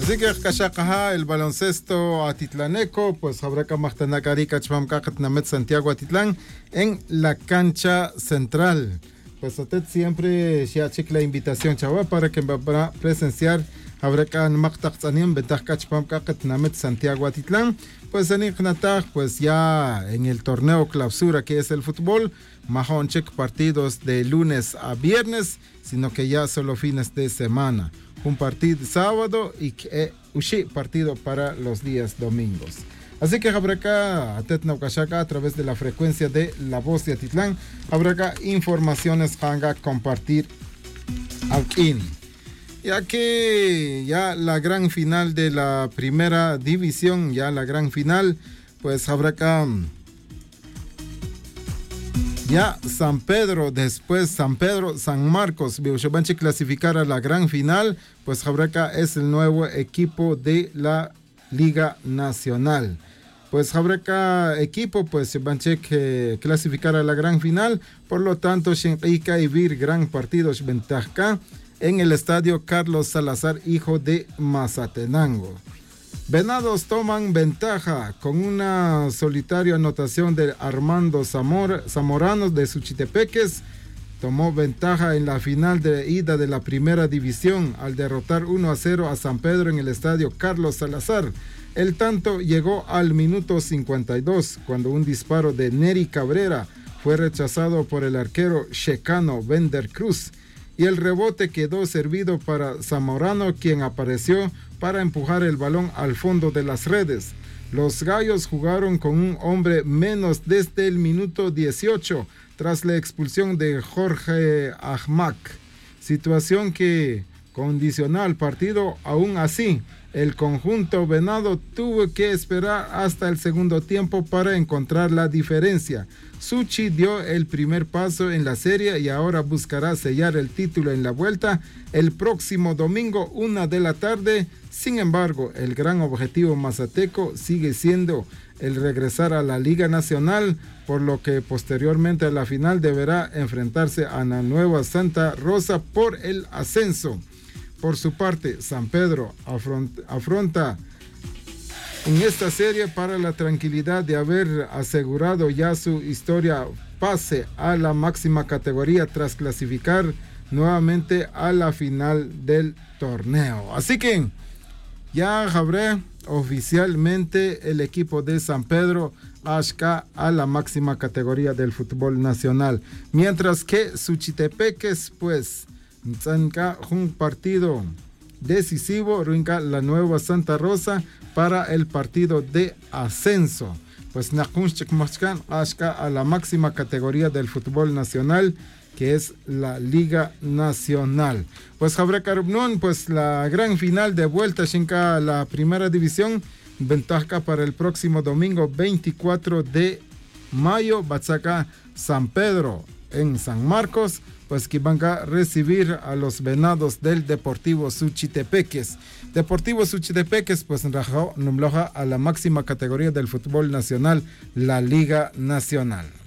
Así que Kashakaha, el baloncesto atitlaneco, pues habrá que Mahtanakarica Chmamkakatnamet Santiago Atitlán en la cancha central. Pues a usted siempre se achica la invitación, chava, para que va a presenciar habrá que Maktakzanim Bentajka Chmamkakatnamet Santiago Atitlán. Pues en Ignataj, pues ya en el torneo clausura que es el fútbol, Mahon check partidos de lunes a viernes, sino que ya solo fines de semana. Un partido sábado y un partido para los días domingos. Así que habrá acá a través de la frecuencia de La Voz de Atitlán, habrá acá informaciones para compartir aquí. Ya que ya la gran final de la primera división, ya la gran final, pues habrá acá ya San Pedro, después San Marcos, Biuchobanchi clasificar a la gran final, pues Jabraca es el nuevo equipo de la Liga Nacional. Pues Jabraca equipo, pues Banche que clasificar a la gran final, por lo tanto, Shenrica y Vir gran partidos Ventajka en el estadio Carlos Salazar, hijo de Mazatenango. Venados toman ventaja con una solitaria anotación de Armando Zamorano de Suchitepeques. Tomó ventaja en la final de ida de la primera división al derrotar 1-0 a San Pedro en el estadio Carlos Salazar. El tanto llegó al minuto 52 cuando un disparo de Neri Cabrera fue rechazado por el arquero checano Bender Cruz y el rebote quedó servido para Zamorano, quien apareció para empujar el balón al fondo de las redes. Los gallos jugaron con un hombre menos desde el minuto 18 tras la expulsión de Jorge Ahmak, situación que condicionó al partido. Aún así, el conjunto venado tuvo que esperar hasta el segundo tiempo para encontrar la diferencia. Suchi dio el primer paso en la serie y ahora buscará sellar el título en la vuelta el próximo domingo 1 de la tarde. Sin embargo, el gran objetivo mazateco sigue siendo el regresar a la Liga Nacional, por lo que posteriormente a la final deberá enfrentarse a la Nueva Santa Rosa por el ascenso. Por su parte, San Pedro afronta en esta serie para la tranquilidad de haber asegurado ya su historia pase a la máxima categoría tras clasificar nuevamente a la final del torneo. Así que ya habrá oficialmente el equipo de San Pedro Ashka a la máxima categoría del fútbol nacional, mientras que Suchitepeques pues zanca un partido decisivo rinca la Nueva Santa Rosa para el partido de ascenso. Pues Nakunchik Machkan Ashka a la máxima categoría del fútbol nacional, que es la Liga Nacional. Pues Jabre Carubnón, pues la gran final de vuelta Shinka a la primera división, ventaja para el próximo domingo 24 de mayo, Batsaca San Pedro en San Marcos, pues que van a recibir a los venados del Deportivo Suchitepeques. Deportivo Suchitepeques, pues nombroja a la máxima categoría del fútbol nacional, la Liga Nacional.